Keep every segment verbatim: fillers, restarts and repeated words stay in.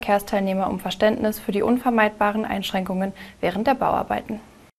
Verkehrsteilnehmer um Verständnis für die unvermeidbaren Einschränkungen während der Bauarbeiten.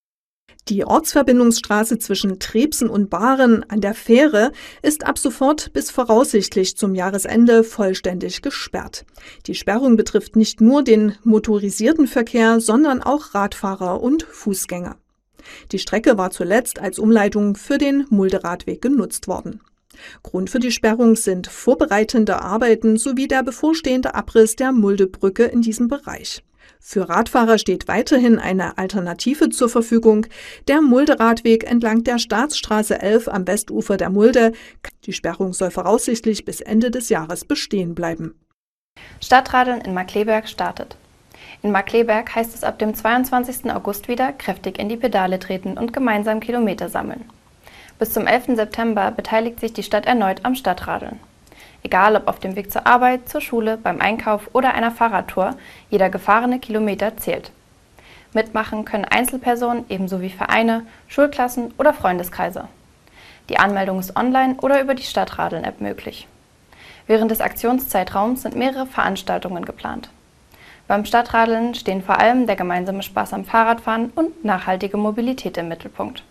Die Ortsverbindungsstraße zwischen Trebsen und Bahren an der Fähre ist ab sofort bis voraussichtlich zum Jahresende vollständig gesperrt. Die Sperrung betrifft nicht nur den motorisierten Verkehr, sondern auch Radfahrer und Fußgänger. Die Strecke war zuletzt als Umleitung für den Mulde-Radweg genutzt worden. Grund für die Sperrung sind vorbereitende Arbeiten sowie der bevorstehende Abriss der Muldebrücke in diesem Bereich. Für Radfahrer steht weiterhin eine Alternative zur Verfügung, der Mulde-Radweg entlang der Staatsstraße elf am Westufer der Mulde. Die Sperrung soll voraussichtlich bis Ende des Jahres bestehen bleiben. Stadtradeln in Markkleeberg startet. In Markkleeberg heißt es ab dem zweiundzwanzigsten August wieder kräftig in die Pedale treten und gemeinsam Kilometer sammeln. Bis zum elften September beteiligt sich die Stadt erneut am Stadtradeln. Egal ob auf dem Weg zur Arbeit, zur Schule, beim Einkauf oder einer Fahrradtour, jeder gefahrene Kilometer zählt. Mitmachen können Einzelpersonen ebenso wie Vereine, Schulklassen oder Freundeskreise. Die Anmeldung ist online oder über die Stadtradeln-App möglich. Während des Aktionszeitraums sind mehrere Veranstaltungen geplant. Beim Stadtradeln stehen vor allem der gemeinsame Spaß am Fahrradfahren und nachhaltige Mobilität im Mittelpunkt.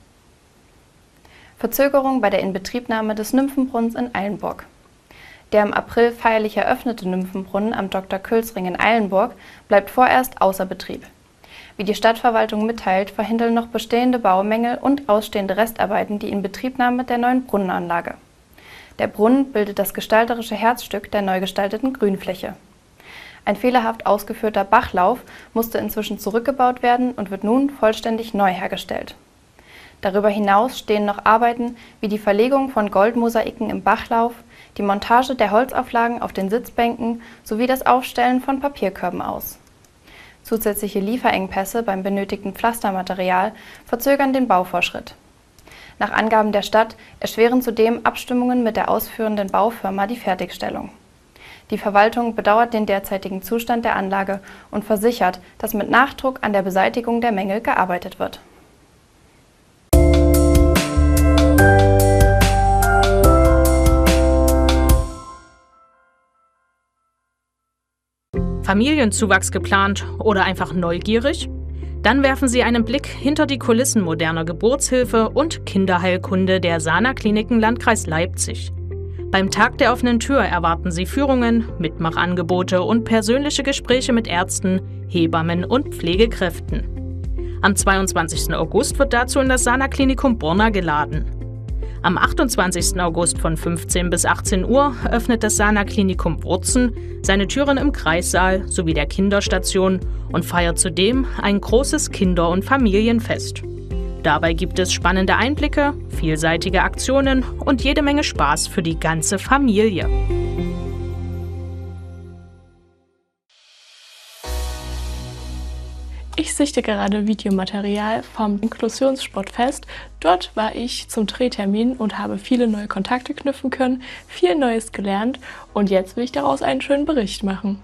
Verzögerung bei der Inbetriebnahme des Nymphenbrunnens in Eilenburg. Der im April feierlich eröffnete Nymphenbrunnen am Doktor Külsring in Eilenburg bleibt vorerst außer Betrieb. Wie die Stadtverwaltung mitteilt, verhindern noch bestehende Baumängel und ausstehende Restarbeiten die Inbetriebnahme der neuen Brunnenanlage. Der Brunnen bildet das gestalterische Herzstück der neu gestalteten Grünfläche. Ein fehlerhaft ausgeführter Bachlauf musste inzwischen zurückgebaut werden und wird nun vollständig neu hergestellt. Darüber hinaus stehen noch Arbeiten wie die Verlegung von Goldmosaiken im Bachlauf, die Montage der Holzauflagen auf den Sitzbänken sowie das Aufstellen von Papierkörben aus. Zusätzliche Lieferengpässe beim benötigten Pflastermaterial verzögern den Bauvorschritt. Nach Angaben der Stadt erschweren zudem Abstimmungen mit der ausführenden Baufirma die Fertigstellung. Die Verwaltung bedauert den derzeitigen Zustand der Anlage und versichert, dass mit Nachdruck an der Beseitigung der Mängel gearbeitet wird. Familienzuwachs geplant oder einfach neugierig? Dann werfen Sie einen Blick hinter die Kulissen moderner Geburtshilfe und Kinderheilkunde der Sana Kliniken Landkreis Leipzig. Beim Tag der offenen Tür erwarten Sie Führungen, Mitmachangebote und persönliche Gespräche mit Ärzten, Hebammen und Pflegekräften. Am zweiundzwanzigsten August wird dazu in das Sana Klinikum Borna geladen. Am achtundzwanzigsten August von fünfzehn bis achtzehn Uhr öffnet das Sana Klinikum Wurzen seine Türen im Kreissaal sowie der Kinderstation und feiert zudem ein großes Kinder- und Familienfest. Dabei gibt es spannende Einblicke, vielseitige Aktionen und jede Menge Spaß für die ganze Familie. Ich sichte gerade Videomaterial vom Inklusionssportfest. Dort war ich zum Drehtermin und habe viele neue Kontakte knüpfen können, viel Neues gelernt und jetzt will ich daraus einen schönen Bericht machen.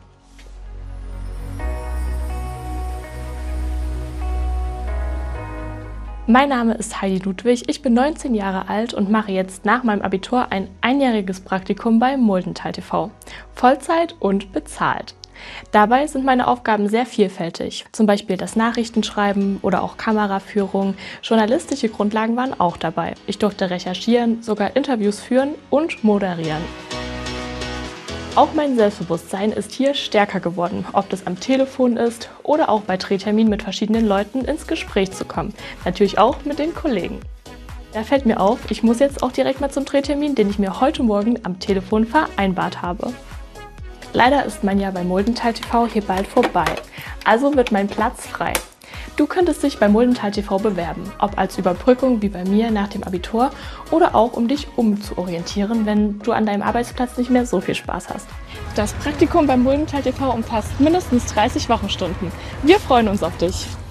Mein Name ist Heidi Ludwig, ich bin neunzehn Jahre alt und mache jetzt nach meinem Abitur ein einjähriges Praktikum bei Muldental T V. Vollzeit und bezahlt. Dabei sind meine Aufgaben sehr vielfältig, zum Beispiel das Nachrichtenschreiben oder auch Kameraführung. Journalistische Grundlagen waren auch dabei. Ich durfte recherchieren, sogar Interviews führen und moderieren. Auch mein Selbstbewusstsein ist hier stärker geworden, ob das am Telefon ist oder auch bei Drehterminen mit verschiedenen Leuten ins Gespräch zu kommen. Natürlich auch mit den Kollegen. Da fällt mir auf, ich muss jetzt auch direkt mal zum Drehtermin, den ich mir heute Morgen am Telefon vereinbart habe. Leider ist mein Jahr bei Muldental T V hier bald vorbei, also wird mein Platz frei. Du könntest dich bei Muldental T V bewerben, ob als Überbrückung wie bei mir nach dem Abitur oder auch um dich umzuorientieren, wenn du an deinem Arbeitsplatz nicht mehr so viel Spaß hast. Das Praktikum bei Muldental T V umfasst mindestens dreißig Wochenstunden. Wir freuen uns auf dich!